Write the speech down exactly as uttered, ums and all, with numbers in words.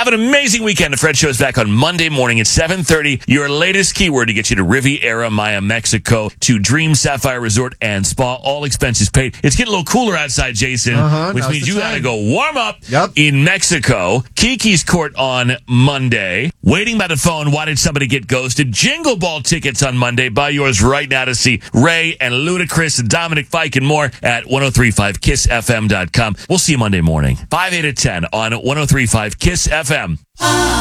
Have an amazing weekend. The Fred Show is back on Monday morning at seven thirty. Your latest keyword to get you to Riviera Maya, Mexico, to Dream Sapphire Resort and Spa. All expenses paid. It's getting a little cooler outside, Jason, uh-huh, which means you got to go warm up yep. in Mexico. Kiki's Court on Monday. Waiting by the phone. Why did somebody get ghosted? Jingle Ball tickets on Monday. Buy yours right now to see Ray and Ludacris and Dominic Fike and more at ten thirty-five kiss f m dot com. We'll see you Monday morning, five, eight, at ten on ten thirty-five Kiss F M.